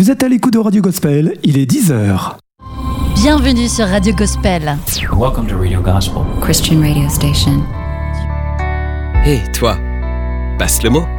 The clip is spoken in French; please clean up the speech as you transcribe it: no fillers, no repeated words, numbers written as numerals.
Vous êtes à l'écoute de Radio Gospel, il est 10h. Bienvenue sur Radio Gospel. Welcome to Radio Gospel. Christian radio station. Hé, toi, passe le mot.